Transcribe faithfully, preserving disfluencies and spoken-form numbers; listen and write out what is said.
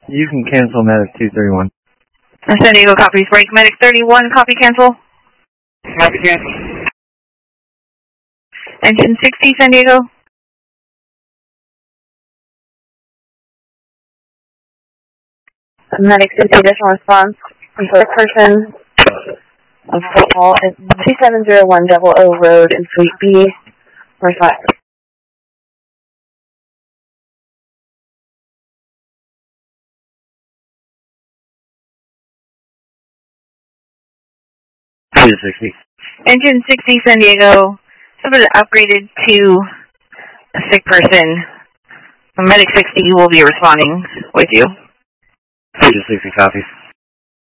You can cancel Medic two thirty-one. San Diego copies break. Medic thirty-one, copy cancel. Copy cancel. Engine sixty, San Diego. Medic sixty, additional response from the person of football at two seven zero one Double O Road in Suite B. Where's that? sixty. Engine sixty, San Diego. Somebody upgraded to a sick person. Medic sixty will be responding with you. sixty copies.